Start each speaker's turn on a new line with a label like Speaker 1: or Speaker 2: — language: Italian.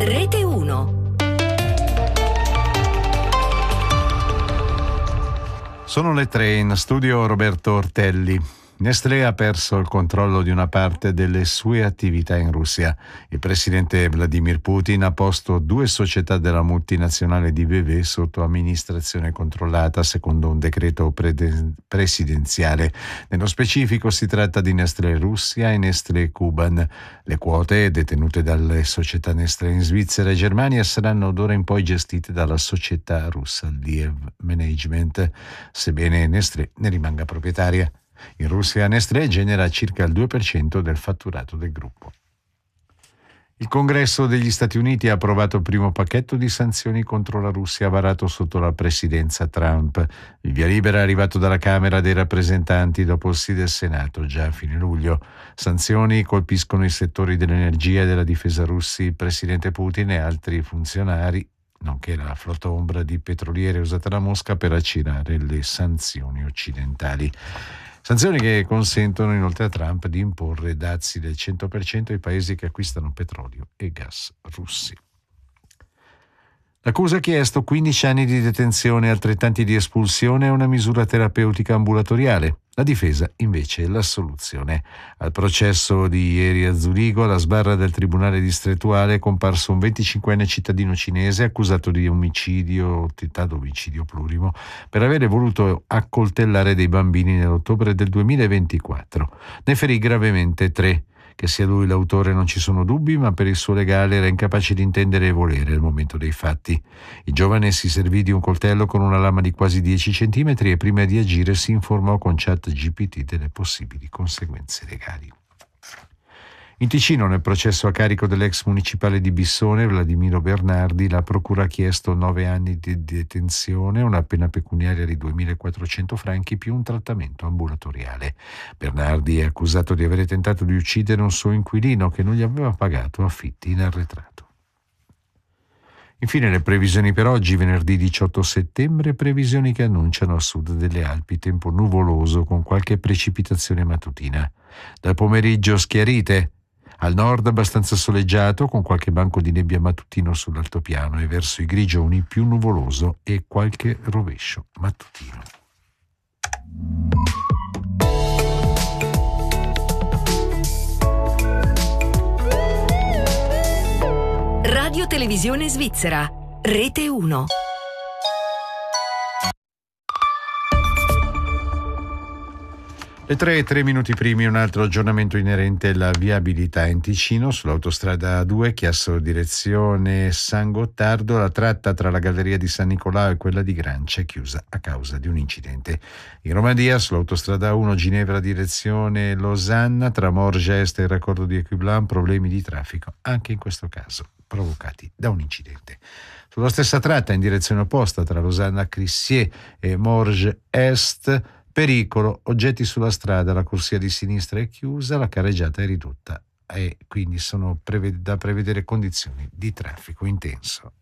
Speaker 1: Rete 1.
Speaker 2: Sono le 3, in studio Roberto Ortelli. Nestlé ha perso il controllo di una parte delle sue attività in Russia. Il presidente Vladimir Putin ha posto 2 società della multinazionale di bebè sotto amministrazione controllata secondo un decreto presidenziale. Nello specifico si tratta di Nestlé Russia e Nestlé Kuban. Le quote detenute dalle società Nestlé in Svizzera e Germania saranno d'ora in poi gestite dalla società russa Liev Management, sebbene Nestlé ne rimanga proprietaria. In Russia Nestlé genera circa il 2% del fatturato del gruppo. Il Congresso degli Stati Uniti ha approvato il primo pacchetto di sanzioni contro la Russia varato sotto la presidenza Trump. Il via libera è arrivato dalla Camera dei rappresentanti dopo il sì del Senato già a fine luglio. Sanzioni colpiscono i settori dell'energia e della difesa russi, il presidente Putin e altri funzionari, nonché la flotta ombra di petroliere usata da Mosca per aggirare le sanzioni occidentali. Sanzioni che consentono inoltre a Trump di imporre dazi del 100% ai paesi che acquistano petrolio e gas russi. L'accusa ha chiesto 15 anni di detenzione e altrettanti di espulsione e una misura terapeutica ambulatoriale. La difesa invece è l'assoluzione. Al processo di ieri a Zurigo, alla sbarra del tribunale distrettuale, è comparso un 25enne cittadino cinese accusato di omicidio, tentato omicidio plurimo, per avere voluto accoltellare dei bambini nell'ottobre del 2024. Ne ferì gravemente 3. Che sia lui l'autore non ci sono dubbi, ma per il suo legale era incapace di intendere e volere al momento dei fatti. Il giovane si servì di un coltello con una lama di quasi 10 centimetri e prima di agire si informò con ChatGPT delle possibili conseguenze legali. In Ticino, nel processo a carico dell'ex municipale di Bissone, Vladimiro Bernardi, la procura ha chiesto 9 anni di detenzione, una pena pecuniaria di 2.400 franchi più un trattamento ambulatoriale. Bernardi è accusato di aver tentato di uccidere un suo inquilino che non gli aveva pagato affitti in arretrato. Infine le previsioni per oggi, venerdì 18 settembre, previsioni che annunciano a sud delle Alpi tempo nuvoloso con qualche precipitazione mattutina. Dal pomeriggio schiarite. Al nord abbastanza soleggiato con qualche banco di nebbia mattutino sull'altopiano e verso i grigioni più nuvoloso e qualche rovescio mattutino.
Speaker 1: Radio Televisione Svizzera, Rete 1.
Speaker 2: Le 3 minuti primi, un altro aggiornamento inerente alla viabilità in Ticino. Sull'autostrada A2 Chiasso direzione San Gottardo, la tratta tra la galleria di San Nicolao e quella di Grancia è chiusa a causa di un incidente. In Romania sull'autostrada A1 Ginevra direzione Losanna tra Morges Est e il raccordo di Ecublin problemi di traffico anche in questo caso provocati da un incidente. Sulla stessa tratta in direzione opposta tra Losanna Crissier e Morges Est pericolo, oggetti sulla strada, la corsia di sinistra è chiusa, la carreggiata è ridotta e quindi sono da prevedere condizioni di traffico intenso